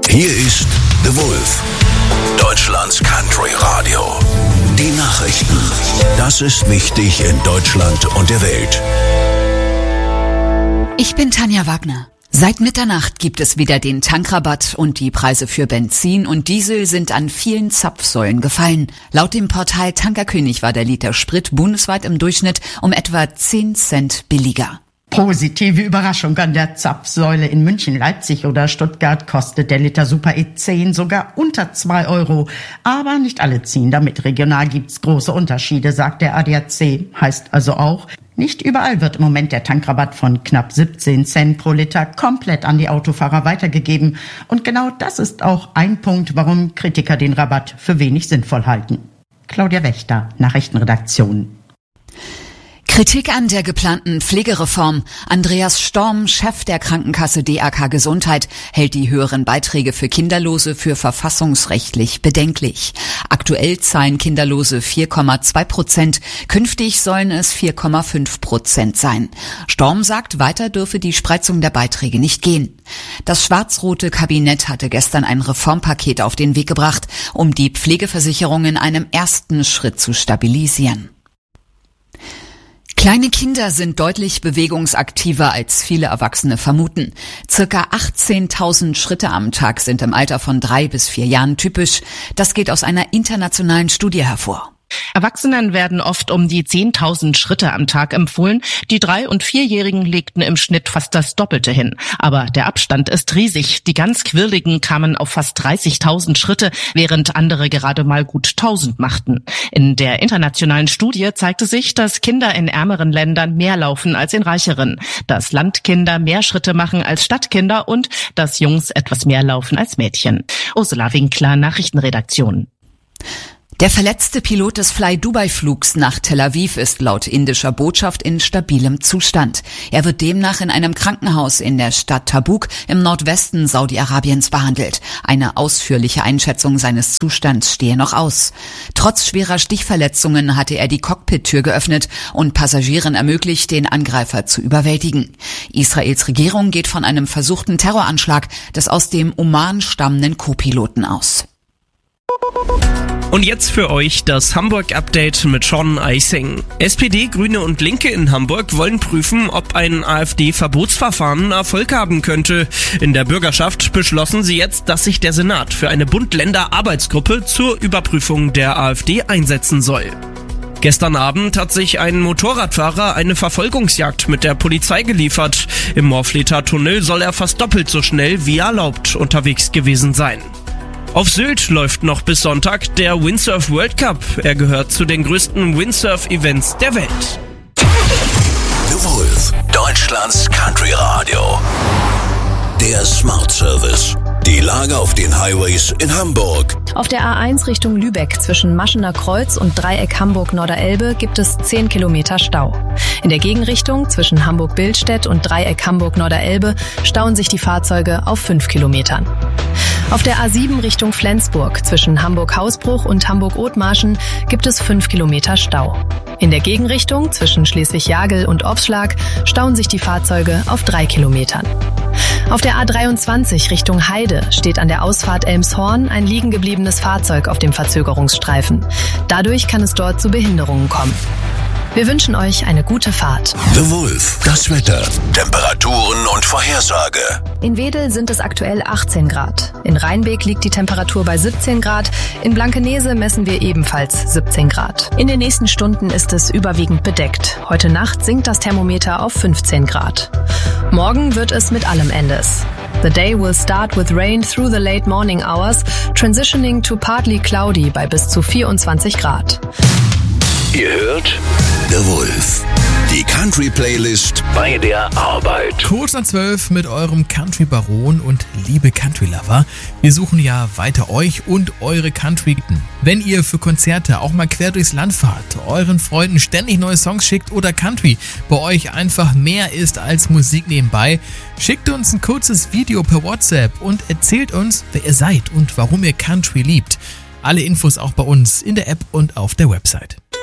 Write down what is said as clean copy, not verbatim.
Hier ist The Wolf, Deutschlands Country Radio. Die Nachrichten. Das ist wichtig in Deutschland und der Welt. Ich bin Tanja Wagner. Seit Mitternacht gibt es wieder den Tankrabatt und die Preise für Benzin und Diesel sind an vielen Zapfsäulen gefallen. Laut dem Portal Tankerkönig war der Liter Sprit bundesweit im Durchschnitt um etwa 10 Cent billiger. Positive Überraschung an der Zapfsäule. In München, Leipzig oder Stuttgart kostet der Liter Super E10 sogar unter 2 Euro. Aber nicht alle ziehen damit. Regional gibt's große Unterschiede, sagt der ADAC. Heißt also auch, nicht überall wird im Moment der Tankrabatt von knapp 17 Cent pro Liter komplett an die Autofahrer weitergegeben. Und genau das ist auch ein Punkt, warum Kritiker den Rabatt für wenig sinnvoll halten. Claudia Wächter, Nachrichtenredaktion. Kritik an der geplanten Pflegereform. Andreas Storm, Chef der Krankenkasse DAK Gesundheit, hält die höheren Beiträge für Kinderlose für verfassungsrechtlich bedenklich. Aktuell zahlen Kinderlose 4,2%, künftig sollen es 4,5% sein. Storm sagt, weiter dürfe die Spreizung der Beiträge nicht gehen. Das schwarz-rote Kabinett hatte gestern ein Reformpaket auf den Weg gebracht, um die Pflegeversicherung in einem ersten Schritt zu stabilisieren. Kleine Kinder sind deutlich bewegungsaktiver, als viele Erwachsene vermuten. Circa 18.000 Schritte am Tag sind im Alter von 3 bis 4 Jahren typisch. Das geht aus einer internationalen Studie hervor. Erwachsenen werden oft um die 10.000 Schritte am Tag empfohlen. Die 3- und 4-Jährigen legten im Schnitt fast das Doppelte hin. Aber der Abstand ist riesig. Die ganz Quirligen kamen auf fast 30.000 Schritte, während andere gerade mal gut 1.000 machten. In der internationalen Studie zeigte sich, dass Kinder in ärmeren Ländern mehr laufen als in reicheren, dass Landkinder mehr Schritte machen als Stadtkinder und dass Jungs etwas mehr laufen als Mädchen. Ursula Winkler, Nachrichtenredaktion. Der verletzte Pilot des Fly-Dubai-Flugs nach Tel Aviv ist laut indischer Botschaft in stabilem Zustand. Er wird demnach in einem Krankenhaus in der Stadt Tabuk im Nordwesten Saudi-Arabiens behandelt. Eine ausführliche Einschätzung seines Zustands stehe noch aus. Trotz schwerer Stichverletzungen hatte er die Cockpit-Tür geöffnet und Passagieren ermöglicht, den Angreifer zu überwältigen. Israels Regierung geht von einem versuchten Terroranschlag des aus dem Oman stammenden Co-Piloten aus. Und jetzt für euch das Hamburg-Update mit Sean Eising. SPD, Grüne und Linke in Hamburg wollen prüfen, ob ein AfD-Verbotsverfahren Erfolg haben könnte. In der Bürgerschaft beschlossen sie jetzt, dass sich der Senat für eine Bund-Länder-Arbeitsgruppe zur Überprüfung der AfD einsetzen soll. Gestern Abend hat sich ein Motorradfahrer eine Verfolgungsjagd mit der Polizei geliefert. Im Morfleter Tunnel soll er fast doppelt so schnell wie erlaubt unterwegs gewesen sein. Auf Sylt läuft noch bis Sonntag der Windsurf World Cup. Er gehört zu den größten Windsurf-Events der Welt. The Wolf, Deutschlands Country Radio. Der Smart Service. Die Lage auf den Highways in Hamburg. Auf der A1 Richtung Lübeck zwischen Maschener Kreuz und Dreieck Hamburg-Norderelbe gibt es 10 Kilometer Stau. In der Gegenrichtung zwischen Hamburg-Billstedt und Dreieck Hamburg-Norderelbe stauen sich die Fahrzeuge auf 5 Kilometern. Auf der A7 Richtung Flensburg zwischen Hamburg-Hausbruch und Hamburg-Othmarschen gibt es 5 Kilometer Stau. In der Gegenrichtung zwischen Schleswig-Jagel und Opfschlag stauen sich die Fahrzeuge auf 3 Kilometern. Auf der A23 Richtung Heide steht an der Ausfahrt Elmshorn ein liegen gebliebenes Fahrzeug auf dem Verzögerungsstreifen. Dadurch kann es dort zu Behinderungen kommen. Wir wünschen euch eine gute Fahrt. The Wolf, das Wetter, Temperaturen und Vorhersage. In Wedel sind es aktuell 18 Grad. In Rheinbeek liegt die Temperatur bei 17 Grad. In Blankenese messen wir ebenfalls 17 Grad. In den nächsten Stunden ist es überwiegend bedeckt. Heute Nacht sinkt das Thermometer auf 15 Grad. Morgen wird es mit allem Endes. The day will start with rain through the late morning hours, transitioning to partly cloudy bei bis zu 24 Grad. Ihr hört The Wolf, die Country-Playlist bei der Arbeit. Kurz nach 12 mit eurem Country-Baron und liebe Country-Lover. Wir suchen ja weiter euch und eure Country. Wenn ihr für Konzerte auch mal quer durchs Land fahrt, euren Freunden ständig neue Songs schickt oder Country bei euch einfach mehr ist als Musik nebenbei, schickt uns ein kurzes Video per WhatsApp und erzählt uns, wer ihr seid und warum ihr Country liebt. Alle Infos auch bei uns in der App und auf der Website.